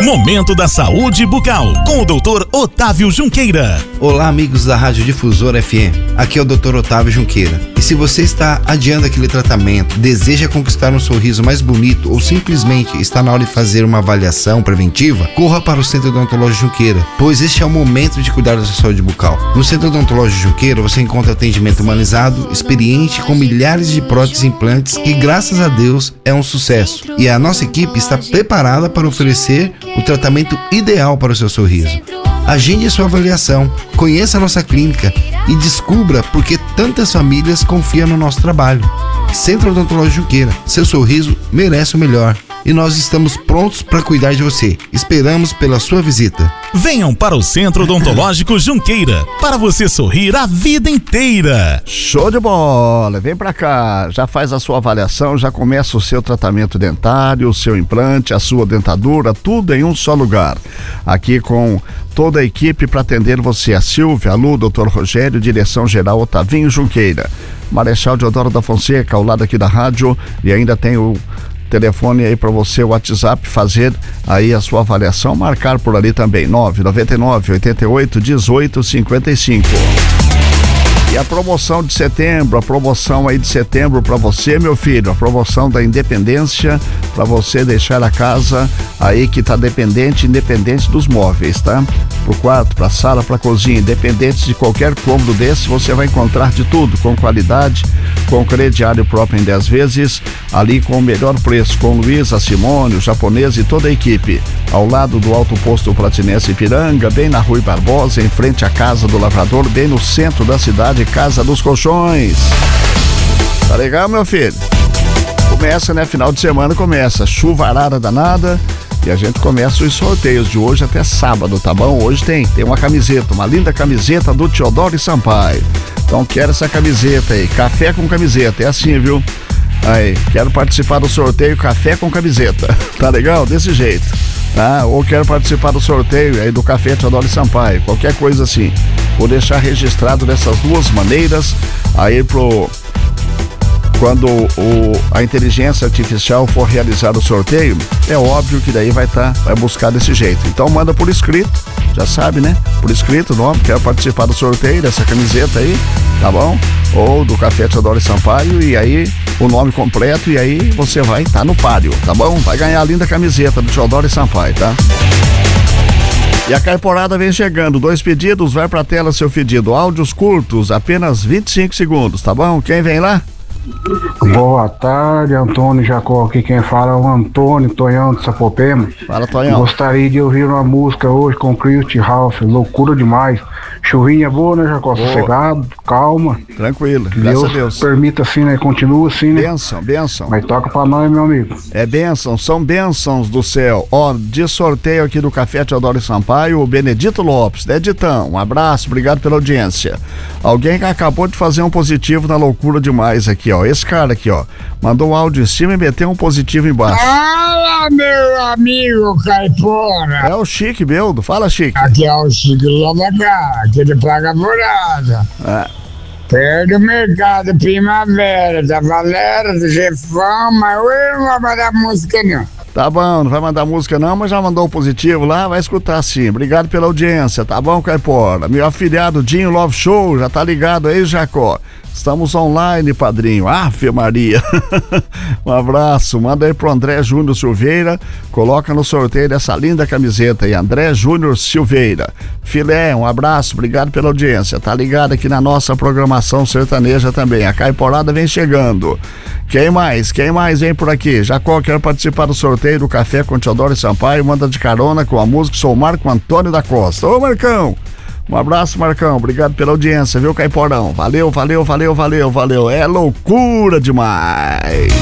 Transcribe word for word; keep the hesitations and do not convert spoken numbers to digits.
Momento da Saúde Bucal, com o doutor Otávio Junqueira. Olá, amigos da Rádio Difusora F M. Aqui é o doutor Otávio Junqueira. E se você está adiando aquele tratamento, deseja conquistar um sorriso mais bonito ou simplesmente está na hora de fazer uma avaliação preventiva, corra para o Centro Odontológico Junqueira, pois este é o momento de cuidar da sua saúde bucal. No Centro Odontológico Junqueira você encontra atendimento humanizado, experiente, com milhares de próteses e implantes que, graças a Deus, é um sucesso. E a nossa equipe está preparada para oferecer o tratamento ideal para o seu sorriso. Agende a sua avaliação, conheça a nossa clínica e descubra por que tantas famílias confiam no nosso trabalho. Centro Odontológico Junqueira, seu sorriso merece o melhor. E nós estamos prontos para cuidar de você. Esperamos pela sua visita. Venham para o Centro Odontológico Junqueira, para você sorrir a vida inteira. Show de bola, vem pra cá, já faz a sua avaliação, já começa o seu tratamento dentário, o seu implante, a sua dentadura, tudo em um só lugar. Aqui com toda a equipe para atender você, a Silvia, a Lu, doutor Rogério, direção geral Otavinho Junqueira, Marechal Deodoro da Fonseca, ao lado aqui da rádio, e ainda tem o telefone aí para você, o WhatsApp, fazer aí a sua avaliação, marcar por ali também, nove nove nove, oito oito, um oito cinco cinco. E a promoção de setembro, a promoção aí de setembro para você, meu filho, a promoção da Independência, para você deixar a casa aí que tá dependente, independente dos móveis, tá? Pro quarto, pra sala, pra cozinha, independente de qualquer cômodo desse, você vai encontrar de tudo, com qualidade, com crediário próprio em dez vezes, ali com o melhor preço, com Luiz, a Simone, o japonês e toda a equipe, ao lado do Alto Posto Platinense Ipiranga, bem na Rui Barbosa, em frente à Casa do Lavrador, bem no centro da cidade, Casa dos Colchões. Tá legal, meu filho? Começa, né? Final de semana começa, chuvarada danada, e a gente começa os sorteios de hoje até sábado, tá bom? Hoje tem, tem uma camiseta, uma linda camiseta do Teodoro Sampaio. Então quero essa camiseta aí, café com camiseta, é assim, viu? Aí, quero participar do sorteio café com camiseta, tá legal? Desse jeito, tá? Ou quero participar do sorteio aí do café Teodoro Sampaio, qualquer coisa assim. Vou deixar registrado dessas duas maneiras aí pro... Quando o, a inteligência artificial for realizar o sorteio, é óbvio que daí vai tá, vai buscar desse jeito. Então manda por escrito, já sabe, né? Por escrito o nome, quero participar do sorteio dessa camiseta aí, tá bom? Ou do Café Teodoro Sampaio, e aí o nome completo, e aí você vai estar tá no páreo, tá bom? Vai ganhar a linda camiseta do Teodoro Sampaio, tá? E a Caiporada vem chegando, dois pedidos, vai pra tela seu pedido, áudios curtos, apenas vinte e cinco segundos, tá bom? Quem vem lá? Boa tarde, Antônio Jacó, aqui quem fala é o Antônio Tonhão de Sapopema. Fala, Tonhão. Gostaria de ouvir uma música hoje com Christy Ralph, loucura demais. Chuvinha boa, né, Jacó? Boa. Sossegado, calma. Tranquilo, graças Deus a Deus. Permita assim, né? Continua assim, né? Bênção, bênção. Mas toca pra nós, meu amigo. É bênção, são bênçãos do céu. Ó, de sorteio aqui do Café Teodoro Sampaio, o Benedito Lopes, né, Ditão? Um abraço, obrigado pela audiência. Alguém que acabou de fazer um positivo na loucura demais aqui, ó. Esse cara aqui, ó, mandou um áudio em cima e meteu um positivo embaixo. Fala, meu amigo Caipora. É o Chique Beldo, fala, Chique. Aqui é o Chique lá da cá, aqui de Praga Furada. É. Perto do mercado Primavera, da Valera, do Jefão, mas eu não vou mandar música não. Tá bom, não vai mandar música não, mas já mandou o positivo lá, vai escutar sim. Obrigado pela audiência, tá bom, Caipora? Meu afilhado Dinho Love Show, já tá ligado aí, Jacó? Estamos online, padrinho. Ave Maria. Um abraço. Manda aí pro André Júnior Silveira. Coloca no sorteio dessa linda camiseta aí. André Júnior Silveira. Filé, um abraço. Obrigado pela audiência. Tá ligado aqui na nossa programação sertaneja também. A Caiporada vem chegando. Quem mais? Quem mais vem por aqui? Jacó, quero participar do sorteio do Café com Teodoro Sampaio. Manda de carona com a música. Sou o Marco Antônio da Costa. Ô, Marcão. Um abraço, Marcão, obrigado pela audiência, viu, Caiporão? Valeu, valeu, valeu, valeu, valeu. É loucura demais.